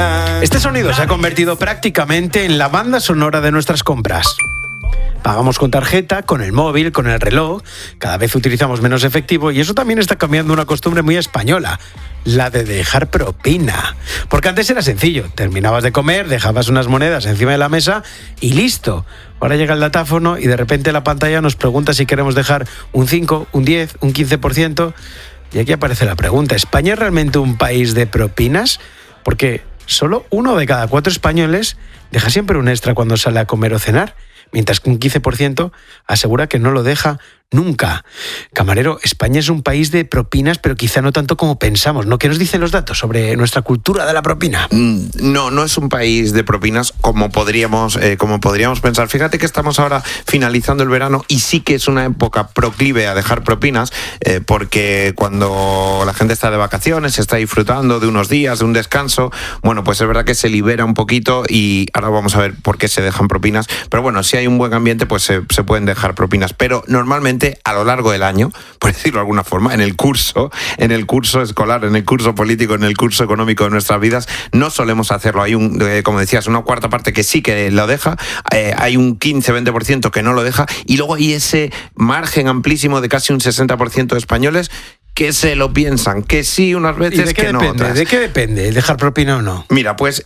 Este sonido se ha convertido prácticamente en la banda sonora de nuestras compras. Pagamos con tarjeta, con el móvil, con el reloj. Cada vez utilizamos menos efectivo y eso también está cambiando una costumbre muy española, la de dejar propina. Porque antes era sencillo. Terminabas de comer, dejabas unas monedas encima de la mesa y listo. Ahora llega el datáfono y de repente la pantalla nos pregunta si queremos dejar un 5, un 10, un 15%. Y aquí aparece la pregunta, ¿España es realmente un país de propinas? Porque solo 1 de cada 4 españoles deja siempre un extra cuando sale a comer o cenar, mientras que un 15% asegura que no lo deja nunca. Camarero, España es un país de propinas, pero quizá no tanto como pensamos, ¿no? ¿Qué nos dicen los datos sobre nuestra cultura de la propina? No es un país de propinas como podríamos pensar. Fíjate que estamos ahora finalizando el verano y sí que es una época proclive a dejar propinas, porque cuando la gente está de vacaciones, está disfrutando de unos días, de un descanso, bueno, pues es verdad que se libera un poquito y ahora vamos a ver por qué se dejan propinas. Pero bueno, si hay un buen ambiente, pues se pueden dejar propinas. Pero normalmente a lo largo del año, por decirlo de alguna forma, en el curso escolar, en el curso político, en el curso económico de nuestras vidas, no solemos hacerlo. Hay como decías, una cuarta parte que sí que lo deja, hay un 15-20% que no lo deja, y luego hay ese margen amplísimo de casi un 60% de españoles que se lo piensan, que sí unas veces, que no otras. ¿De qué depende el dejar propina o no? Mira, pues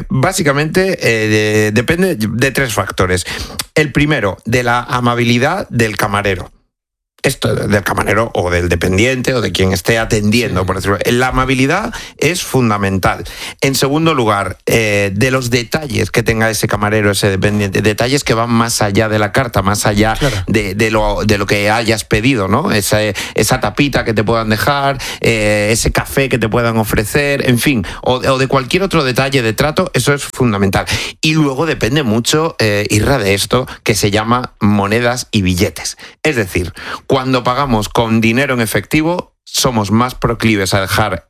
básicamente depende de 3 factores. El primero, de la amabilidad del camarero. Esto del camarero o del dependiente o de quien esté atendiendo, por decirlo. La amabilidad es fundamental. En segundo lugar, de los detalles que tenga ese camarero, ese dependiente, detalles que van más allá de la carta, más allá de lo que hayas pedido, ¿no? Esa tapita que te puedan dejar, ese café que te puedan ofrecer, en fin, o de cualquier otro detalle de trato, eso es fundamental. Y luego depende mucho, Irra, de esto que se llama monedas y billetes. Es decir, cuando pagamos con dinero en efectivo, somos más proclives a dejar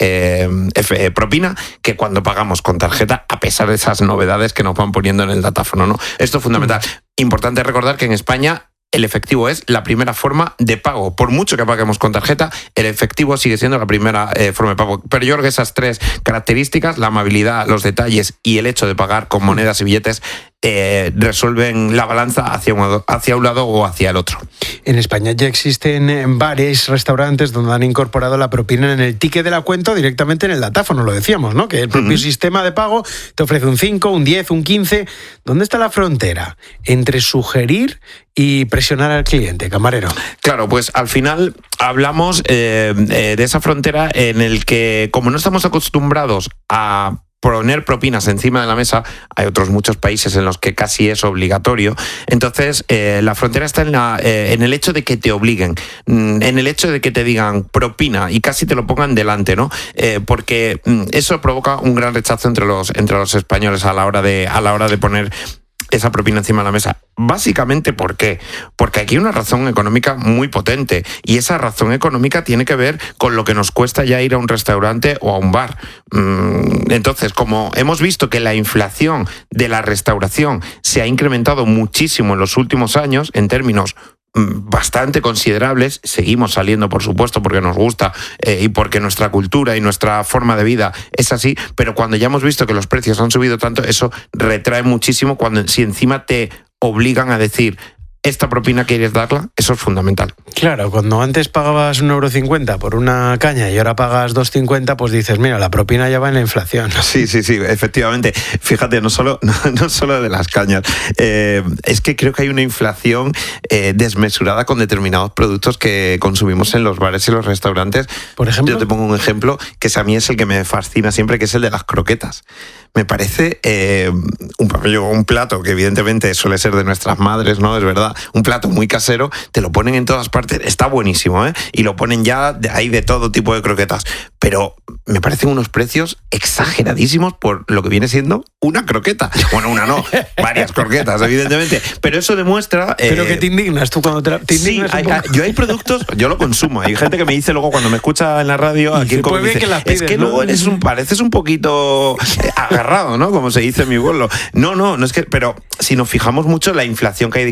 propina que cuando pagamos con tarjeta, a pesar de esas novedades que nos van poniendo en el datáfono, ¿no? Esto es fundamental. Importante recordar que en España el efectivo es la primera forma de pago. Por mucho que paguemos con tarjeta, el efectivo sigue siendo la primera forma de pago. Pero yo creo que esas 3 características, la amabilidad, los detalles y el hecho de pagar con monedas y billetes, resuelven la balanza hacia un lado o hacia el otro. En España ya existen bares, restaurantes donde han incorporado la propina en el ticket de la cuenta, directamente en el datáfono, lo decíamos, ¿no? Que el propio sistema de pago te ofrece un 5, un 10, un 15. ¿Dónde está la frontera entre sugerir y presionar al cliente, camarero? Claro, pues al final hablamos de esa frontera en el que, como no estamos acostumbrados a poner propinas encima de la mesa, hay otros muchos países en los que casi es obligatorio. Entonces, la frontera está en el hecho de que te obliguen, en el hecho de que te digan propina y casi te lo pongan delante, ¿no? Porque eso provoca un gran rechazo entre los españoles a la hora de poner esa propina encima de la mesa. Básicamente, ¿por qué? Porque aquí hay una razón económica muy potente, y esa razón económica tiene que ver con lo que nos cuesta ya ir a un restaurante o a un bar. Entonces, como hemos visto que la inflación de la restauración se ha incrementado muchísimo en los últimos años, en términos bastante considerables, seguimos saliendo, por supuesto, porque nos gusta y porque nuestra cultura y nuestra forma de vida es así, pero cuando ya hemos visto que los precios han subido tanto, eso retrae muchísimo. Si encima te obligan a decir esta propina quieres darla, eso es fundamental. Claro, cuando antes pagabas 1,50 € por una caña y ahora pagas 2,50, pues dices, mira, la propina ya va en la inflación. Sí, efectivamente. Fíjate, no solo de las cañas, es que creo que hay una inflación desmesurada con determinados productos que consumimos en los bares y los restaurantes. Por ejemplo, yo te pongo un ejemplo que a mí es el que me fascina siempre, que es el de las croquetas. Me parece un plato que evidentemente suele ser de nuestras madres, ¿no? Es verdad, un plato muy casero, te lo ponen en todas partes, está buenísimo, ¿eh? Y lo ponen ya, hay de todo tipo de croquetas, pero me parecen unos precios exageradísimos por lo que viene siendo una croqueta. Bueno, una no, varias croquetas, evidentemente, pero eso demuestra... Pero que te indignas tú cuando te indignas. Sí, hay productos, yo lo consumo, hay gente que me dice luego cuando me escucha en la radio, aquí en Cope, dice, pides, es que luego pareces un poquito agarrado, ¿no? Como se dice en mi pueblo. No, es que, pero si nos fijamos mucho, la inflación que hay de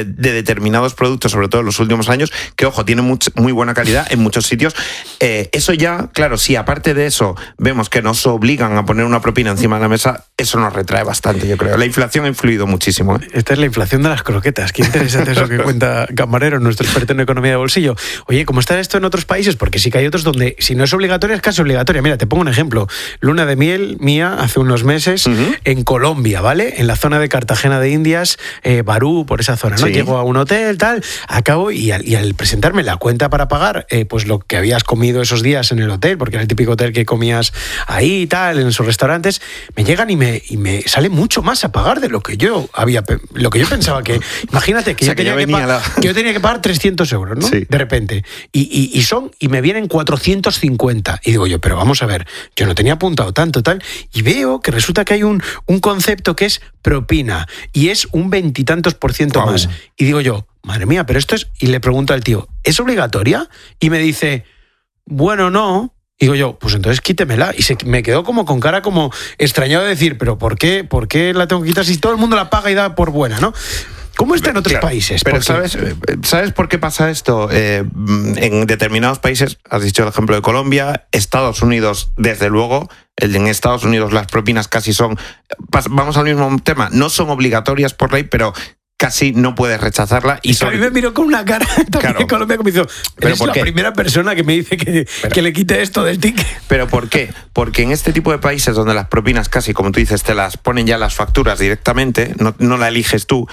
de determinados productos, sobre todo en los últimos años, que, ojo, tienen muy buena calidad en muchos sitios. Eso ya, claro, si aparte de eso vemos que nos obligan a poner una propina encima de la mesa, eso nos retrae bastante, yo creo. La inflación ha influido muchísimo. Esta es la inflación de las croquetas. Qué interesante eso que cuenta Camarero, nuestro experto en economía de bolsillo. Oye, ¿cómo está esto en otros países? Porque sí que hay otros donde, si no es obligatoria, es casi obligatoria. Mira, te pongo un ejemplo. Luna de miel mía hace unos meses en Colombia, ¿vale? En la zona de Cartagena de Indias, Barú, por esa zona, ¿no? Sí. Llego a un hotel, tal, acabo y al presentarme la cuenta para pagar, pues lo que habías comido esos días en el hotel, porque era el típico hotel que comías ahí y tal, en esos restaurantes, me llegan y me sale mucho más a pagar de lo que yo pensaba que... Imagínate que, o sea, que yo tenía que pagar 300 euros, ¿no? Sí. De repente. Y me vienen 450. Y digo yo, pero vamos a ver, yo no tenía apuntado tanto, tal. Y veo que resulta que hay un concepto que es propina. Y es un 20 y tantos % más. Y digo yo, madre mía, pero esto es... Y le pregunto al tío, ¿es obligatoria? Y me dice, bueno, no... Digo yo, pues entonces quítemela. Y me quedó como con cara como extrañado de decir, pero ¿por qué la tengo que quitar si todo el mundo la paga y da por buena, ¿no? ¿Cómo está en otros países? Pero ¿sabes por qué pasa esto? En determinados países, has dicho el ejemplo de Colombia, Estados Unidos, desde luego, en Estados Unidos las propinas casi son... Vamos al mismo tema, no son obligatorias por ley, pero... casi no puedes rechazarla. Y a mí me miró con una cara también en Colombia que me hizo, eres la primera persona que me dice que le quite esto del ticket. ¿Pero por qué? Porque en este tipo de países donde las propinas casi, como tú dices, te las ponen ya las facturas directamente, no la eliges tú,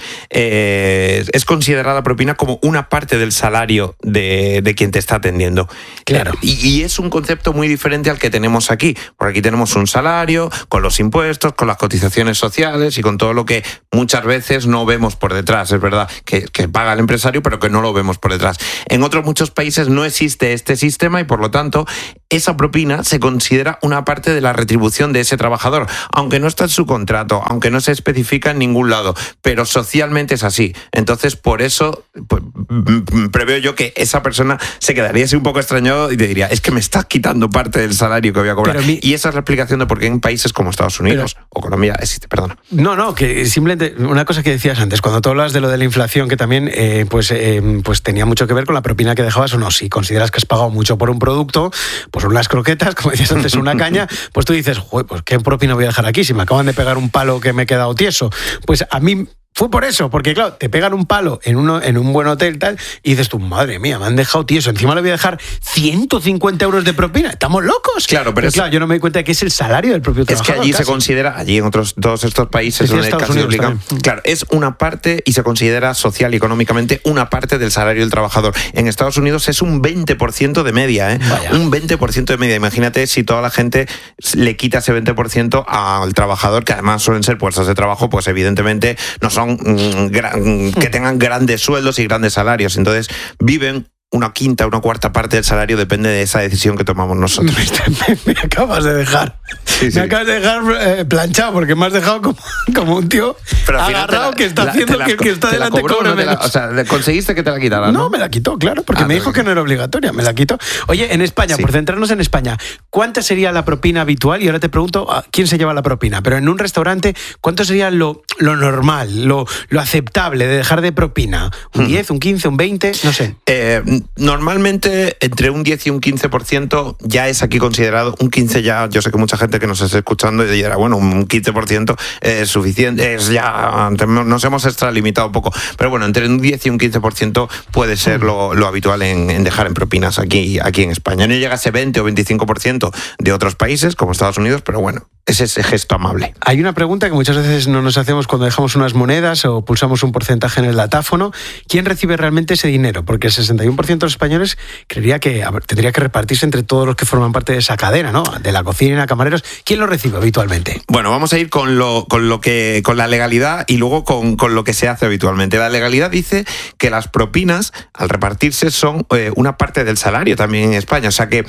es considerada propina como una parte del salario de quien te está atendiendo. Claro. Y es un concepto muy diferente al que tenemos aquí. Porque aquí tenemos un salario, con los impuestos, con las cotizaciones sociales y con todo lo que muchas veces no vemos por detrás, es verdad, que paga el empresario, pero que no lo vemos por detrás. En otros muchos países no existe este sistema y, por lo tanto, esa propina se considera una parte de la retribución de ese trabajador, aunque no está en su contrato, aunque no se especifica en ningún lado, pero socialmente es así. Entonces, por eso, pues, preveo yo que esa persona se quedaría así un poco extrañado y te diría, es que me estás quitando parte del salario que voy a cobrar. Y esa es la explicación de por qué en países como Estados Unidos o Colombia existe, perdona. No, que simplemente una cosa que decías antes, cuando tú hablas de lo de la inflación, que también pues tenía mucho que ver con la propina que dejabas o no. Si consideras que has pagado mucho por un producto, pues unas croquetas, como decías antes, una caña, pues tú dices, joder, pues qué propina voy a dejar aquí si me acaban de pegar un palo que me he quedado tieso. Pues a mí... Fue por eso, porque claro, te pegan un palo en un buen hotel tal y dices tú, madre mía, me han dejado tieso, encima le voy a dejar 150 euros de propina, ¿estamos locos? Claro, pero claro, yo no me di cuenta de que es el salario del propio trabajador. Es que allí casi se considera, allí en todos estos países donde casi obligan, claro, es una parte y se considera social y económicamente una parte del salario del trabajador. En Estados Unidos es un 20% de media, un 20% de media. Imagínate si toda la gente le quita ese 20% al trabajador, que además suelen ser puestos de trabajo, pues evidentemente no son que tengan grandes sueldos y grandes salarios. Entonces viven una quinta, una cuarta parte del salario, depende de esa decisión que tomamos nosotros. Me acabas de dejar. Sí. Me acabas de dejar planchado, porque me has dejado como un tío agarrado que está haciendo que el que está delante cobre menos. O sea, conseguiste que te la quitaran, ¿no? No, me la quitó, claro, porque me dijo que no era obligatoria, me la quitó. Oye, en España, por centrarnos en España, ¿cuánta sería la propina habitual? Y ahora te pregunto, ¿quién se lleva la propina? Pero en un restaurante, ¿cuánto sería lo normal, lo aceptable de dejar de propina? ¿Un 10, un 15, un 20? No sé. Normalmente entre un 10 y un 15% ya es aquí considerado, un 15 ya, yo sé que mucha gente que nos está escuchando y dirá, bueno, un 15% es suficiente, es ya, nos hemos extralimitado un poco, pero bueno, entre un 10 y un 15% puede ser lo habitual en dejar en propinas aquí en España. No llega a ese 20 o 25% de otros países como Estados Unidos, pero bueno, es ese gesto amable. Hay una pregunta que muchas veces no nos hacemos cuando dejamos unas monedas o pulsamos un porcentaje en el datáfono. ¿Quién recibe realmente ese dinero? Porque el 61% de los españoles creería que tendría que repartirse entre todos los que forman parte de esa cadena, ¿no? De la cocina, camareros. ¿Quién lo recibe habitualmente? Bueno, vamos a ir con la legalidad y luego con lo que se hace habitualmente. La legalidad dice que las propinas, al repartirse, son una parte del salario también en España. O sea que,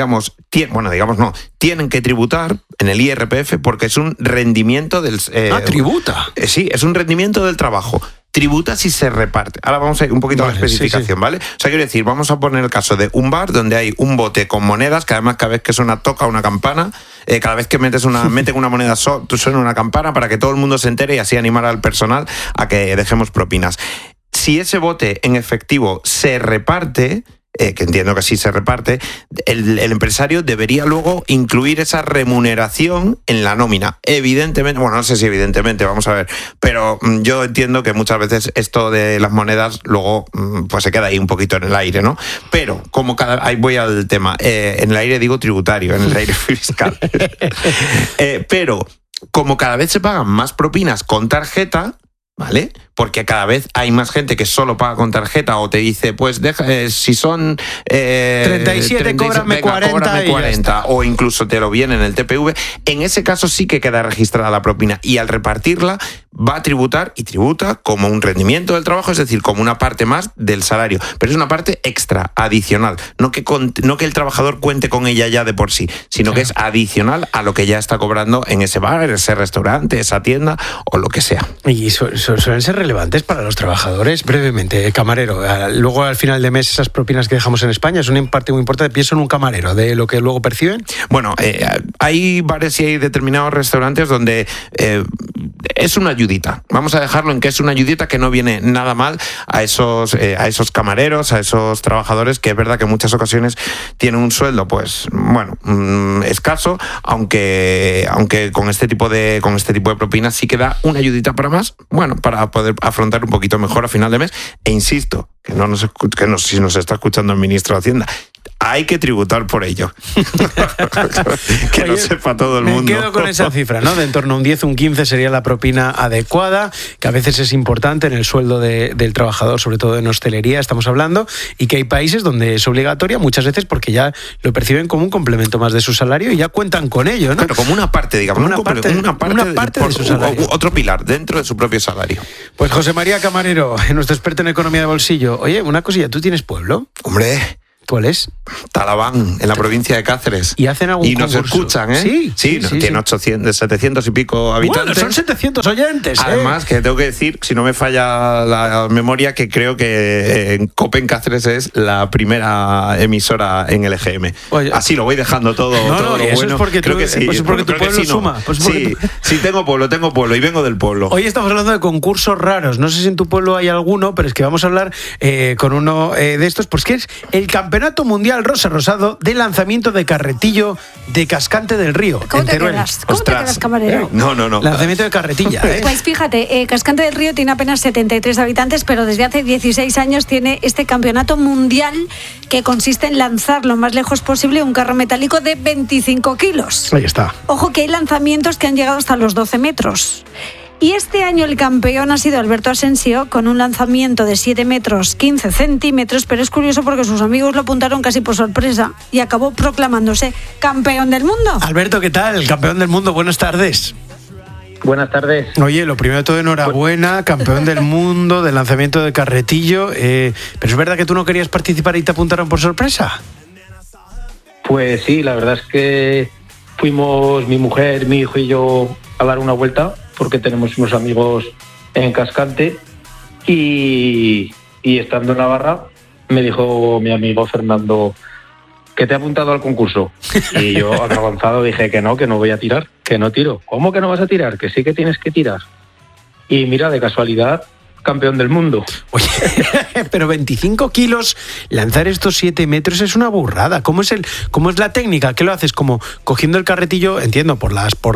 tienen que tributar en el IRPF porque es un rendimiento del... ¿tributa? Sí, es un rendimiento del trabajo. Tributa si se reparte. Ahora vamos a ir un poquito a la especificación, ¿vale? O sea, quiero decir, vamos a poner el caso de un bar donde hay un bote con monedas, que además cada vez que suena toca una campana, cada vez que meten una moneda suena una campana para que todo el mundo se entere y así animar al personal a que dejemos propinas. si ese bote en efectivo se reparte, que entiendo que sí se reparte, el empresario debería luego incluir esa remuneración en la nómina. Evidentemente, bueno, no sé si evidentemente, vamos a ver, pero yo entiendo que muchas veces esto de las monedas luego pues se queda ahí un poquito en el aire, ¿no? Pero como ahí voy al tema, en el aire digo tributario, en el aire fiscal. Pero como cada vez se pagan más propinas con tarjeta, ¿vale? Porque cada vez hay más gente que solo paga con tarjeta o te dice, pues si son 37, cóbrame 40 o incluso te lo viene en el TPV, en ese caso sí que queda registrada la propina y al repartirla va a tributar y tributa como un rendimiento del trabajo, es decir, como una parte más del salario, pero es una parte extra, adicional, no que el trabajador cuente con ella ya de por sí, sino que es adicional a lo que ya está cobrando en ese bar, ese restaurante, esa tienda o lo que sea. Y suelen ser relevantes para los trabajadores. Brevemente, camarero, luego al final de mes esas propinas que dejamos en España es una parte muy importante. Pienso en un camarero, de lo que luego perciben. Bueno, hay bares y hay determinados restaurantes donde es una ayudita. Vamos a dejarlo en que es una ayudita que no viene nada mal a esos camareros, a esos trabajadores que es verdad que en muchas ocasiones tienen un sueldo, pues bueno, escaso, aunque con este tipo de propinas sí que da una ayudita para más, bueno, para poder afrontar un poquito mejor a final de mes. E insisto, si nos está escuchando el ministro de Hacienda, hay que tributar por ello. Que lo sepa todo el mundo. Me quedo con esa cifra, ¿no? De en torno a un 10, un 15 sería la propina adecuada, que a veces es importante en el sueldo del trabajador, sobre todo en hostelería, estamos hablando, y que hay países donde es obligatoria muchas veces porque ya lo perciben como un complemento más de su salario y ya cuentan con ello, ¿no? Pero como una parte, digamos, una parte de su salario. Otro pilar dentro de su propio salario. Pues José María Camarero, nuestro experto en economía de bolsillo. Oye, una cosilla, ¿tú tienes pueblo? Hombre... ¿Cuál es? Talabán, en la provincia de Cáceres. ¿Y hacen algún concurso? Nos escuchan, ¿eh? Sí, tiene 700 y pico habitantes. Bueno, son 700 oyentes, ¿eh? Además, que tengo que decir, si no me falla la memoria, que creo que en Copen Cáceres es la primera emisora en el EGM. Oye, así lo voy dejando todo. No, lo eso bueno. Es porque creo que sí. Pues porque tu pueblo suma. Sí, tengo pueblo y vengo del pueblo. Hoy estamos hablando de concursos raros. No sé si en tu pueblo hay alguno, pero es que vamos a hablar con uno de estos, pues que es el Campeonato Mundial Rosa Rosado de lanzamiento de carretillo de Cascante del Río. ¿Cómo te quedas, camarero? No. Lanzamiento de carretilla, ¿eh? Pues fíjate, Cascante del Río tiene apenas 73 habitantes, pero desde hace 16 años tiene este campeonato mundial que consiste en lanzar lo más lejos posible un carro metálico de 25 kilos. Ahí está. Ojo que hay lanzamientos que han llegado hasta los 12 metros. Y este año el campeón ha sido Alberto Asensio con un lanzamiento de 7 metros 15 centímetros, pero es curioso porque sus amigos lo apuntaron casi por sorpresa y acabó proclamándose campeón del mundo. Alberto, ¿qué tal? Campeón del mundo, buenas tardes. Buenas tardes. Oye, lo primero de todo, enhorabuena, campeón del mundo del lanzamiento de carretillo, pero ¿es verdad que tú no querías participar y te apuntaron por sorpresa? Pues sí, la verdad es que fuimos mi mujer, mi hijo y yo a dar una vuelta porque tenemos unos amigos en Cascante y estando en Navarra me dijo mi amigo Fernando que te ha apuntado al concurso y yo avanzado dije que no voy a tirar, que no tiro. ¿Cómo que no vas a tirar? Que sí que tienes que tirar. Y mira, de casualidad, campeón del mundo. Oye, pero 25 kilos, lanzar estos 7 metros es una burrada. ¿Cómo es la técnica? ¿Qué lo haces? Como cogiendo el carretillo, entiendo, por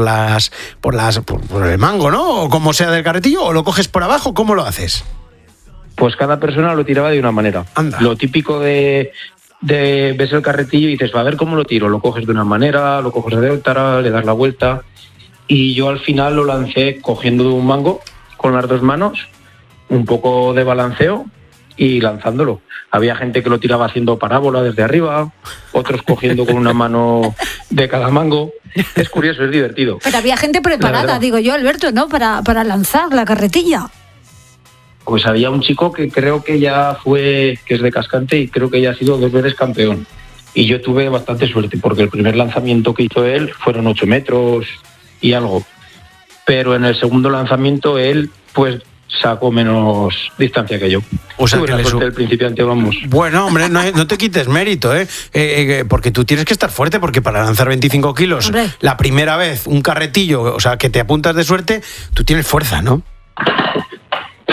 el mango, ¿no? O como sea del carretillo, o lo coges por abajo, ¿cómo lo haces? Pues cada persona lo tiraba de una manera. Anda. Lo típico de ves el carretillo y dices, a ver cómo lo tiro. Lo coges de una manera, lo coges de otra, le das la vuelta. Y yo al final lo lancé cogiendo de un mango con las dos manos, un poco de balanceo y lanzándolo. Había gente que lo tiraba haciendo parábola desde arriba, otros cogiendo con una mano de cada mango. Es curioso, es divertido. Pero había gente preparada, digo yo, Alberto, ¿no? Para lanzar la carretilla. Pues había un chico que creo que ya que es de Cascante y creo que ya ha sido 2 veces campeón. Y yo tuve bastante suerte porque el primer lanzamiento que hizo él fueron 8 metros y algo. Pero en el segundo lanzamiento él pues sacó menos distancia que yo. O sea, tuve la suerte del principiante, vamos. Bueno, hombre, no te quites mérito, porque tú tienes que estar fuerte, porque para lanzar 25 kilos, hombre, la primera vez, un carretillo, o sea, que te apuntas de suerte, tú tienes fuerza, ¿no?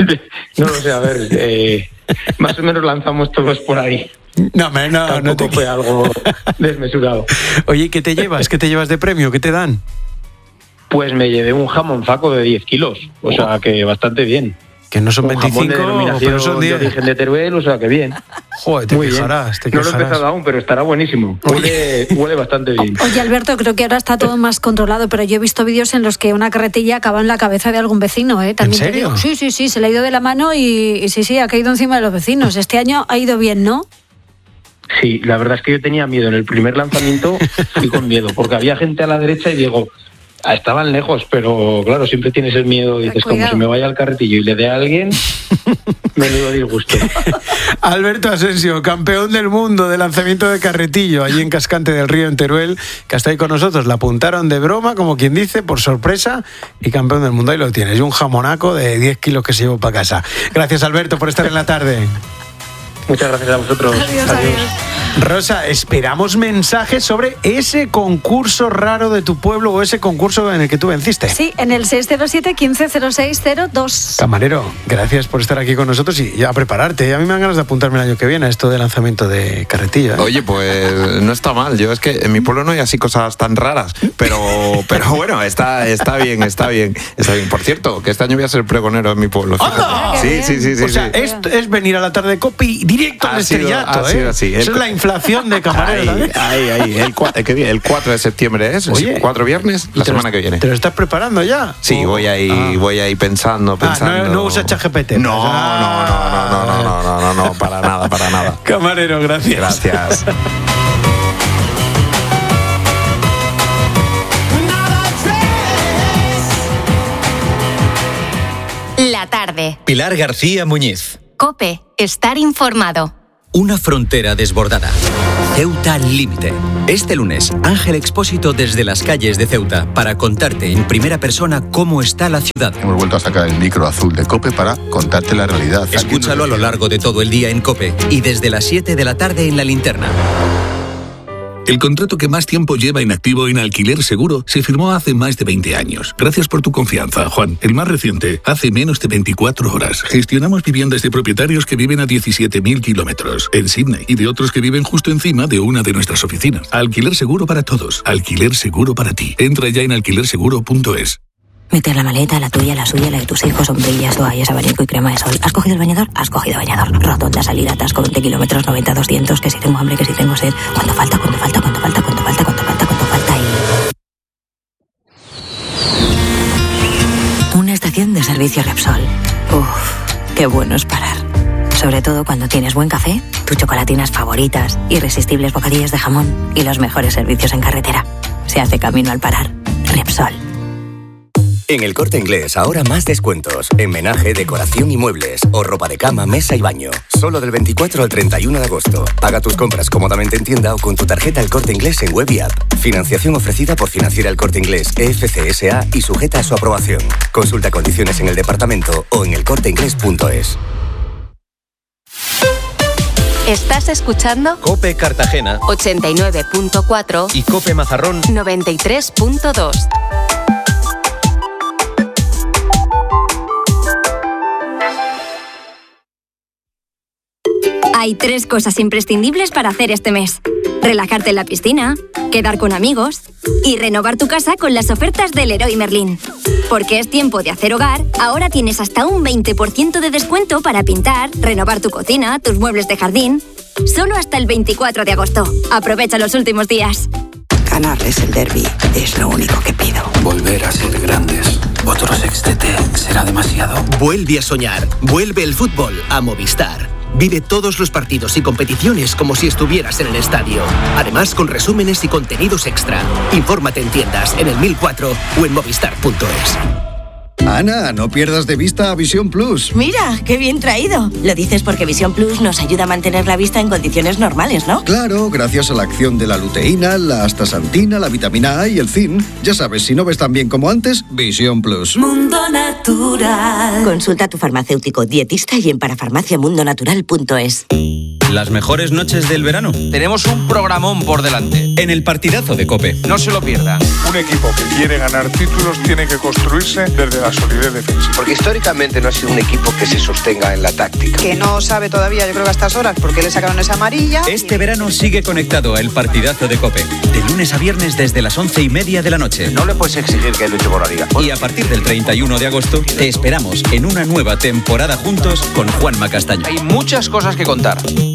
No lo sé, a ver, más o menos lanzamos todos por ahí. No Tampoco fue algo desmesurado. Oye, ¿qué te llevas? ¿Qué te llevas de premio? ¿Qué te dan? Pues me llevé un jamonzaco de 10 kilos, o sea que bastante bien. Que no son Un jamón 25, de denominación pero son 10. de origen de Teruel, o sea que bien. Joder, te Muy quejarás, te bien. No lo he quejarás. empezado aún, pero estará buenísimo. Huele bastante bien. Oye, Alberto, creo que ahora está todo más controlado, pero yo he visto vídeos en los que una carretilla acaba en la cabeza de algún vecino, ¿eh? También ¿En serio? te digo. Sí, se le ha ido de la mano y sí, ha caído encima de los vecinos. Este año ha ido bien, ¿no? Sí, la verdad es que yo tenía miedo. En el primer lanzamiento fui con miedo, porque había gente a la derecha y digo, estaban lejos, pero claro, siempre tienes el miedo. Dices, Cuidado. como se me vaya al carretillo y le dé a alguien, menudo disgusto. Alberto Asensio, campeón del mundo de lanzamiento de carretillo, allí en Cascante del Río, en Teruel, que está ahí con nosotros. La apuntaron de broma, como quien dice, por sorpresa, y campeón del mundo. Ahí lo tienes, y un jamonaco de 10 kilos que se llevó para casa. Gracias, Alberto, por estar en la tarde. Muchas gracias a vosotros. Adiós. Rosa, esperamos mensajes sobre ese concurso raro de tu pueblo o ese concurso en el que tú venciste. Sí, en el 607-150602. Camarero, gracias por estar aquí con nosotros y ya a prepararte. A mí me dan ganas de apuntarme el año que viene a esto de lanzamiento de carretilla. Oye, pues no está mal. Yo es que en mi pueblo no hay así cosas tan raras, pero bueno, está bien. Por cierto, que este año voy a ser pregonero en mi pueblo. ¡Anda! Sí. O sea, esto es venir a la tarde de Cope y directo al estrellato. Ha sido así. Esa es la inflación de camarero. Ahí. El 4 de septiembre es. Oye, 4 viernes, la semana que viene. ¿Te lo estás preparando ya? Sí, voy ahí pensando. No usas ChatGPT. No, para nada. Camarero, gracias. Gracias. La tarde. Pilar García Muñiz. COPE. Estar informado. Una frontera desbordada. Ceuta Límite. Este lunes, Ángel Expósito desde las calles de Ceuta para contarte en primera persona cómo está la ciudad. Hemos vuelto a sacar el micro azul de COPE para contarte la realidad. Escúchalo a lo largo de todo el día en COPE y desde las 7 de la tarde en La Linterna. El contrato que más tiempo lleva inactivo en Alquiler Seguro se firmó hace más de 20 años. Gracias por tu confianza, Juan. El más reciente, hace menos de 24 horas. Gestionamos viviendas de propietarios que viven a 17.000 kilómetros en Sydney y de otros que viven justo encima de una de nuestras oficinas. Alquiler Seguro para todos. Alquiler Seguro para ti. Entra ya en alquilerseguro.es. Meter la maleta, la tuya, la suya, la de tus hijos, sombrillas, toallas, abanico y crema de sol. ¿Has cogido el bañador? Has cogido bañador. Rotonda, salida, atasco, 20 kilómetros, 90-200, que si tengo hambre, que si tengo sed. ¿Cuánto falta y... Una estación de servicio Repsol. Uf, qué bueno es parar. Sobre todo cuando tienes buen café, tus chocolatinas favoritas, irresistibles bocadillos de jamón y los mejores servicios en carretera. Se hace camino al parar. Repsol. En El Corte Inglés ahora más descuentos. En menaje, decoración y muebles. O ropa de cama, mesa y baño. Solo del 24 al 31 de agosto. Paga tus compras cómodamente en tienda o con tu tarjeta El Corte Inglés en web y app. Financiación ofrecida por Financiera El Corte Inglés, EFC SA y sujeta a su aprobación. Consulta condiciones en el departamento o en elcorteinglés.es. Estás escuchando COPE Cartagena 89.4 y COPE Mazarrón 93.2. Hay 3 cosas imprescindibles para hacer este mes. Relajarte en la piscina, quedar con amigos y renovar tu casa con las ofertas del Leroy Merlin. Porque es tiempo de hacer hogar, ahora tienes hasta un 20% de descuento para pintar, renovar tu cocina, tus muebles de jardín. Solo hasta el 24 de agosto. Aprovecha los últimos días. Ganarles el derbi es lo único que pido. Volver a ser grandes. Otro sextete será demasiado. Vuelve a soñar. Vuelve el fútbol a Movistar. Vive todos los partidos y competiciones como si estuvieras en el estadio. Además, con resúmenes y contenidos extra. Infórmate en tiendas, en el 1004 o en movistar.es. Ana, no pierdas de vista a Visión Plus. Mira, qué bien traído. Lo dices porque Visión Plus nos ayuda a mantener la vista en condiciones normales, ¿no? Claro, gracias a la acción de la luteína, la astaxantina, la vitamina A y el zinc. Ya sabes, si no ves tan bien como antes, Visión Plus. Mundo Natural. Consulta a tu farmacéutico, dietista y en parafarmaciamundonatural.es. las mejores noches del verano. Tenemos un programón por delante. En el partidazo de COPE. No se lo pierdan. Un equipo que quiere ganar títulos tiene que construirse desde la solidez defensiva. Porque históricamente no ha sido un equipo que se sostenga en la táctica. Que no sabe todavía, yo creo que a estas horas, por qué le sacaron esa amarilla. Este verano sigue conectado a El Partidazo de COPE. De lunes a viernes desde las 11:30 de la noche. No le puedes exigir que luche por la liga. Y a partir del 31 de agosto te esperamos en una nueva temporada juntos con Juanma Castaño. Hay muchas cosas que contar.